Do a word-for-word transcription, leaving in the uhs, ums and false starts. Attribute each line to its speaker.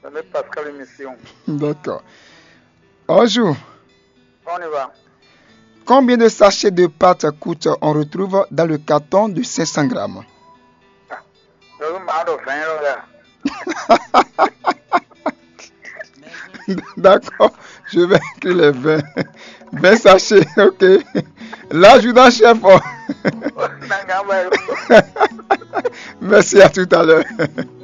Speaker 1: C'est Pascal Émission.
Speaker 2: D'accord. Bonjour.
Speaker 1: On y va.
Speaker 2: Combien de sachets de pâte coûte on retrouve dans le carton de cinq cents grammes? D'accord, je vais écrire les vingt. vingt sachets, ok. L'adjudant chef. Merci, à tout à l'heure.